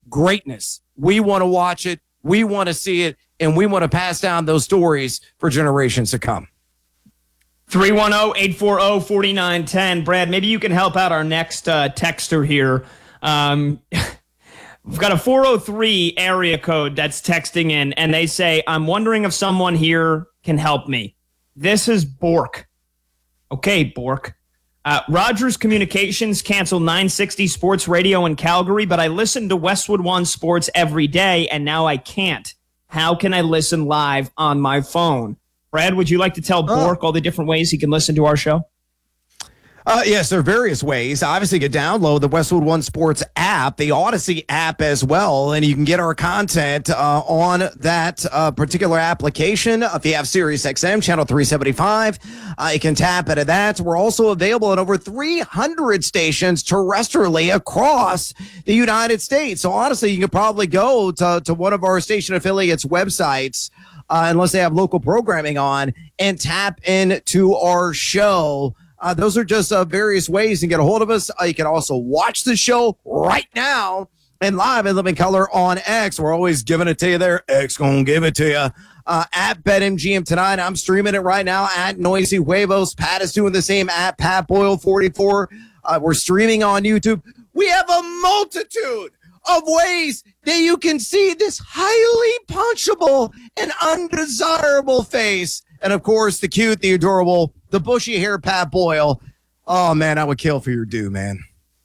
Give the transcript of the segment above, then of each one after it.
greatness. We want to watch it. We want to see it. And we want to pass down those stories for generations to come. 310-840-4910. Brad, maybe you can help out our next texter here. We've got a 403 area code that's texting in, and they say, I'm wondering if someone here can help me. This is Bork. Okay, Bork. Rogers Communications canceled 960 Sports Radio in Calgary, but I listen to Westwood One Sports every day, and now I can't. How can I listen live on my phone? Brad, would you like to tell Bork all the different ways he can listen to our show? Yes, there are various ways. Obviously, you can download the Westwood One Sports app, the Odyssey app as well, and you can get our content on that particular application. If you have SiriusXM, channel 375, you can tap into that. We're also available at over 300 stations terrestrially across the United States. So, honestly, you could probably go to one of our station affiliates' websites, unless they have local programming on, and tap into our show. Those are just various ways to get a hold of us. You can also watch the show right now and live in living color on X. We're always giving it to you there. X gonna give it to you. At BetMGM tonight, I'm streaming it right now at Noisy Huevos. Pat is doing the same at Pat Boyle 44. We're streaming on YouTube. We have a multitude of ways that you can see this highly punchable and undesirable face. And, of course, the cute, the adorable, the bushy hair Pat Boyle. Oh, man, I would kill for your due, man.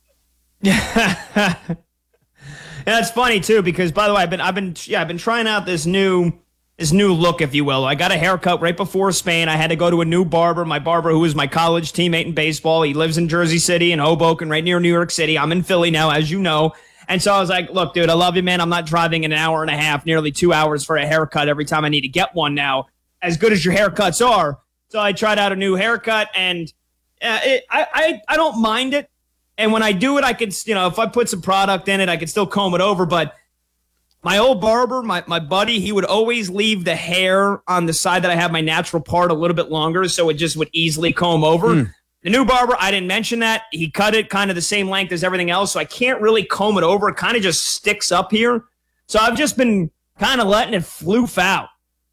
Yeah, it's funny, too, because, by the way, I've been trying out this new look, if you will. I got a haircut right before Spain. I had to go to a new barber. My barber, who was my college teammate in baseball, he lives in Jersey City and Hoboken, right near New York City. I'm in Philly now, as you know. And so I was like, look, dude, I love you, man. I'm not driving an hour and a half, nearly 2 hours for a haircut every time I need to get one now, as good as your haircuts are. So I tried out a new haircut, and I don't mind it. And when I do it, I could, if I put some product in it, I could still comb it over. But my old barber, my buddy, he would always leave the hair on the side that I have my natural part a little bit longer, so it just would easily comb over. The new barber, I didn't mention that. He cut it kind of the same length as everything else, so I can't really comb it over. It kind of just sticks up here. So I've just been kind of letting it floof out.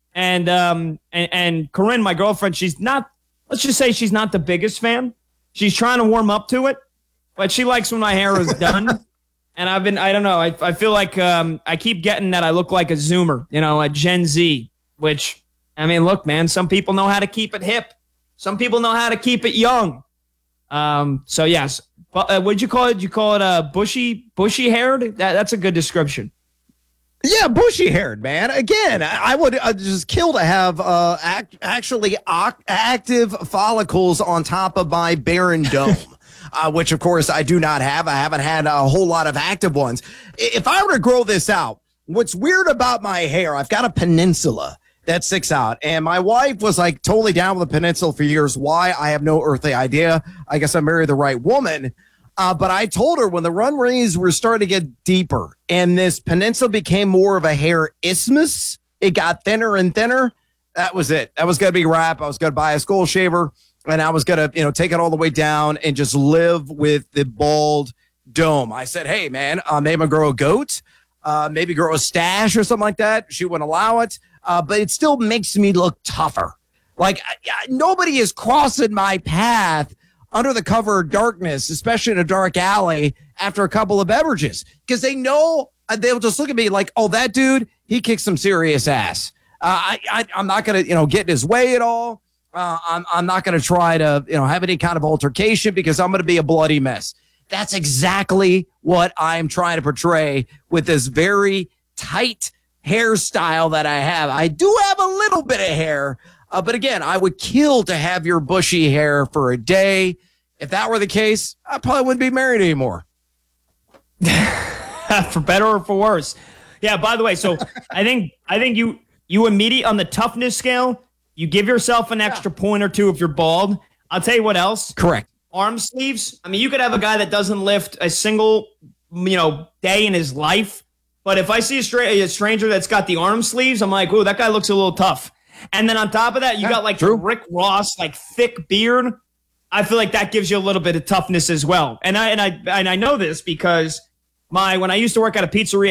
And Corinne, my girlfriend, let's just say she's not the biggest fan. She's trying to warm up to it, but she likes when my hair is done. And I don't know. I feel like I keep getting that I look like a Zoomer, a Gen Z, which, I mean, look, man, some people know how to keep it hip. Some people know how to keep it young. So, yes. What'd you call it? You call it bushy-haired? That's a good description. Yeah, bushy-haired, man. Again, I would just kill to have actually active follicles on top of my barren dome, which, of course, I do not have. I haven't had a whole lot of active ones. If I were to grow this out, what's weird about my hair, I've got a peninsula that sticks out, and my wife was like totally down with the peninsula for years. Why? I have no earthly idea. I guess I married the right woman. But I told her when the runways were starting to get deeper and this peninsula became more of a hair isthmus, it got thinner and thinner. That was it. That was going to be a wrap. I was going to buy a skull shaver, and I was going to, take it all the way down and just live with the bald dome. I said, hey, man, maybe I'll grow a goat, maybe grow a stash or something like that. She wouldn't allow it, but it still makes me look tougher. Like, nobody is crossing my path under the cover of darkness, especially in a dark alley after a couple of beverages, because they know they'll just look at me like, oh, that dude, he kicks some serious ass. I'm not going to, get in his way at all. I'm not going to try to, have any kind of altercation because I'm going to be a bloody mess. That's exactly what I'm trying to portray with this very tight hairstyle that I have. I do have a little bit of hair. But again, I would kill to have your bushy hair for a day. If that were the case, I probably wouldn't be married anymore. For better or for worse. Yeah, by the way, so I think you immediately, on the toughness scale, you give yourself an extra point or two if you're bald. I'll tell you what else. Correct. Arm sleeves. I mean, you could have a guy that doesn't lift a single, day in his life. But if I see a stranger that's got the arm sleeves, I'm like, ooh, that guy looks a little tough. And then on top of that, you got like the Rick Ross, like thick beard. I feel like that gives you a little bit of toughness as well. And I know this because when I used to work at a pizzeria